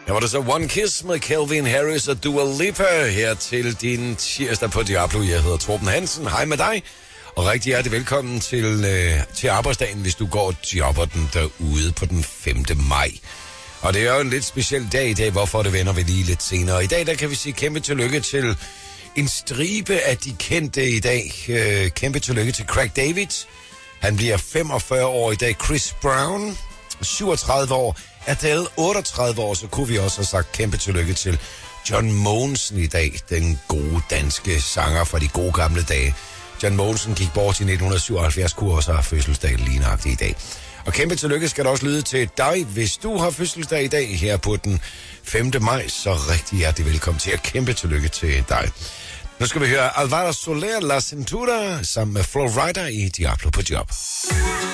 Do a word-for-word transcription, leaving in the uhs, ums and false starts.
Her var det så One Kiss med Calvin Harris og Dua Lipa her til din tirsdag på Diablo. Jeg hedder Torben Hansen. Hej med dig. Og rigtig hjertelig velkommen til, øh, til arbejdsdagen, hvis du går og jobber den derude på den femte maj. Og det er jo en lidt speciel dag i dag, hvorfor det vender vi lige lidt senere. I dag der kan vi sige kæmpe tillykke til en stribe af de kendte i dag. Øh, kæmpe tillykke til Craig David. Han bliver femogfyrre år i dag. Chris Brown, syvogtredive år. Adele, otteogtredive år. Så kunne vi også have sagt kæmpe tillykke til John Mogensen i dag. Den gode danske sanger fra de gode gamle dage. John Mogensen gik bort i nitten syvoghalvfjerds, kunne også have fødselsdag lige nøjagtigt i dag. Og kæmpe tillykke skal der også lyde til dig, hvis du har fødselsdag i dag her på den femte maj. Så rigtig hjertelig velkommen til, og kæmpe tillykke til dig. Nu skal vi høre Alvaro Soler La Cintura sammen med Flo Rida i Diablo på Job.